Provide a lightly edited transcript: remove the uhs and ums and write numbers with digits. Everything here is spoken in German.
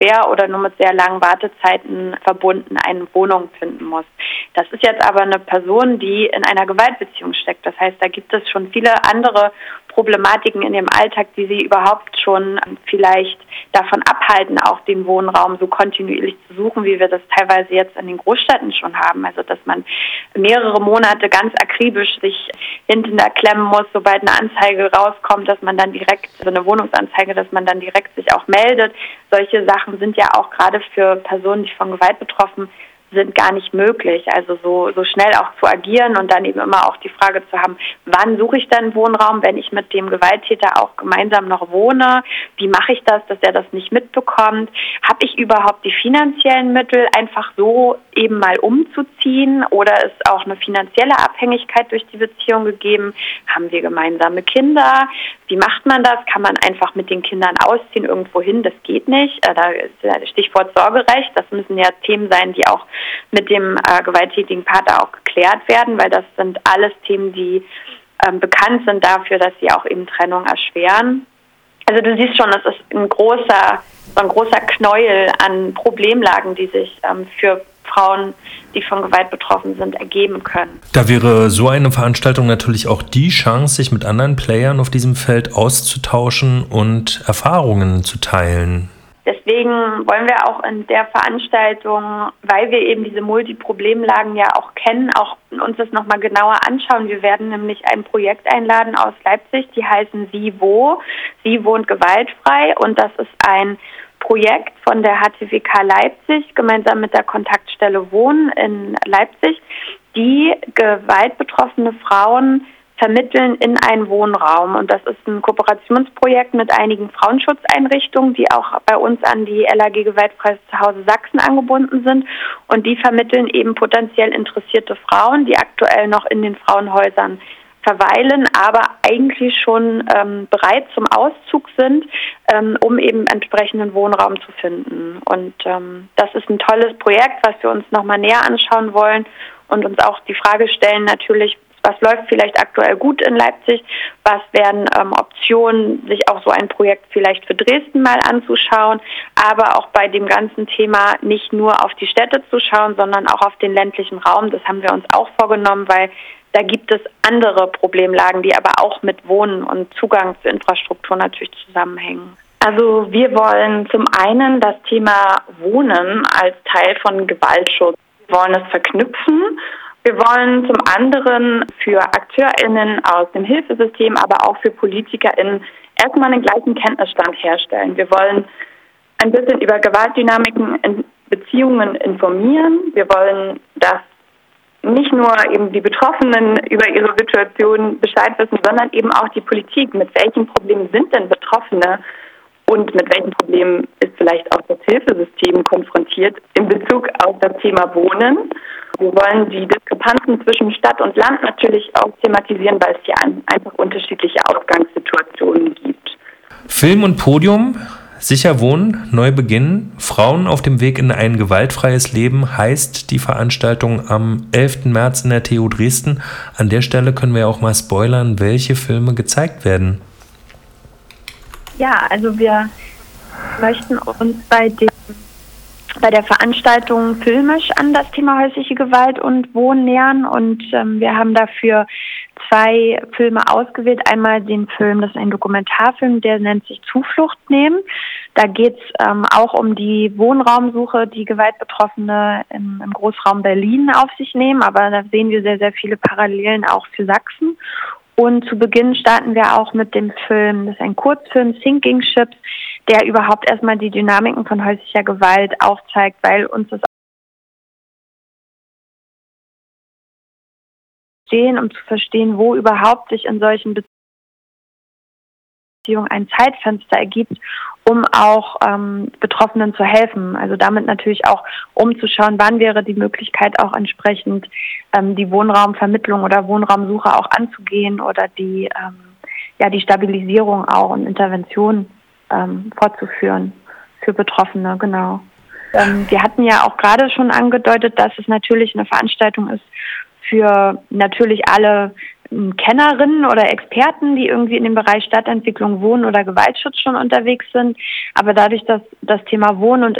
schwer oder nur mit sehr langen Wartezeiten verbunden eine Wohnung finden muss. Das ist jetzt aber eine Person, die in einer Gewaltbeziehung steckt. Das heißt, da gibt es schon viele andere Problematiken in dem Alltag, die sie überhaupt schon vielleicht davon abhalten, auch den Wohnraum so kontinuierlich zu suchen, wie wir das teilweise jetzt in den Großstädten schon haben. Also dass man mehrere Monate ganz akribisch sich hinten da klemmen muss, sobald eine Anzeige rauskommt, dass man dann direkt, so eine Wohnungsanzeige, dass man dann direkt sich auch meldet. Solche Sachen sind ja auch gerade für Personen, die von Gewalt betroffen sind, gar nicht möglich. Also so schnell auch zu agieren und dann eben immer auch die Frage zu haben, wann suche ich dann Wohnraum, wenn ich mit dem Gewalttäter auch gemeinsam noch wohne? Wie mache ich das, dass er das nicht mitbekommt? Habe ich überhaupt die finanziellen Mittel, einfach so eben mal umzuziehen? Oder ist auch eine finanzielle Abhängigkeit durch die Beziehung gegeben? Haben wir gemeinsame Kinder? Wie macht man das? Kann man einfach mit den Kindern ausziehen irgendwo hin? Das geht nicht. Da ist Stichwort Sorgerecht. Das müssen ja Themen sein, die auch mit dem gewalttätigen Partner auch geklärt werden, weil das sind alles Themen, die bekannt sind dafür, dass sie auch eben Trennung erschweren. Also du siehst schon, das ist ein großer Knäuel an Problemlagen, die sich für Frauen, die von Gewalt betroffen sind, ergeben können. Da wäre so eine Veranstaltung natürlich auch die Chance, sich mit anderen Playern auf diesem Feld auszutauschen und Erfahrungen zu teilen. Deswegen wollen wir auch in der Veranstaltung, weil wir eben diese Multiproblemlagen ja auch kennen, auch uns das nochmal genauer anschauen. Wir werden nämlich ein Projekt einladen aus Leipzig, die heißen Sie wo? Sie wohnt gewaltfrei, und das ist ein Projekt von der HTWK Leipzig gemeinsam mit der Kontaktstelle Wohnen in Leipzig, die gewaltbetroffene Frauen vermitteln in einen Wohnraum. Und das ist ein Kooperationsprojekt mit einigen Frauenschutzeinrichtungen, die auch bei uns an die LAG Gewaltfreies Zuhause Sachsen angebunden sind. Und die vermitteln eben potenziell interessierte Frauen, die aktuell noch in den Frauenhäusern verweilen, aber eigentlich schon bereit zum Auszug sind, um eben entsprechenden Wohnraum zu finden. Und das ist ein tolles Projekt, was wir uns nochmal näher anschauen wollen und uns auch die Frage stellen natürlich, was läuft vielleicht aktuell gut in Leipzig, was wären Optionen, sich auch so ein Projekt vielleicht für Dresden mal anzuschauen, aber auch bei dem ganzen Thema nicht nur auf die Städte zu schauen, sondern auch auf den ländlichen Raum. Das haben wir uns auch vorgenommen, weil da gibt es andere Problemlagen, die aber auch mit Wohnen und Zugang zur Infrastruktur natürlich zusammenhängen. Also wir wollen zum einen das Thema Wohnen als Teil von Gewaltschutz, wir wollen es verknüpfen. Wir wollen zum anderen für AkteurInnen aus dem Hilfesystem, aber auch für PolitikerInnen erstmal einen gleichen Kenntnisstand herstellen. Wir wollen ein bisschen über Gewaltdynamiken in Beziehungen informieren. Wir wollen, dass nicht nur eben die Betroffenen über ihre Situation Bescheid wissen, sondern eben auch die Politik. Mit welchen Problemen sind denn Betroffene und mit welchen Problemen ist vielleicht auch das Hilfesystem konfrontiert in Bezug auf das Thema Wohnen? Wir wollen die Diskrepanzen zwischen Stadt und Land natürlich auch thematisieren, weil es hier einfach unterschiedliche Ausgangssituationen gibt. Film und Podium, sicher wohnen, neu beginnen, Frauen auf dem Weg in ein gewaltfreies Leben heißt die Veranstaltung am 11. März in der TU Dresden. An der Stelle können wir auch mal spoilern, welche Filme gezeigt werden. Ja, also wir möchten uns bei der Veranstaltung filmisch an das Thema häusliche Gewalt und Wohnen nähern, und wir haben dafür 2 Filme ausgewählt. Einmal den Film, das ist ein Dokumentarfilm, der nennt sich Zuflucht nehmen. Da geht es auch um die Wohnraumsuche, die Gewaltbetroffene im Großraum Berlin auf sich nehmen, aber da sehen wir sehr, sehr viele Parallelen auch für Sachsen. Und zu Beginn starten wir auch mit dem Film, das ist ein Kurzfilm, Sinking Ships, der überhaupt erstmal die Dynamiken von häuslicher Gewalt aufzeigt, weil uns das um zu verstehen, wo überhaupt sich in solchen Beziehungen ein Zeitfenster ergibt, um auch Betroffenen zu helfen. Also damit natürlich auch umzuschauen, wann wäre die Möglichkeit auch entsprechend die Wohnraumvermittlung oder Wohnraumsuche auch anzugehen oder die Stabilisierung auch und Intervention fortzuführen für Betroffene, genau. Wir hatten ja auch gerade schon angedeutet, dass es natürlich eine Veranstaltung ist für natürlich alle Kennerinnen oder Experten, die irgendwie in dem Bereich Stadtentwicklung, Wohnen oder Gewaltschutz schon unterwegs sind. Aber dadurch, dass das Thema Wohnen und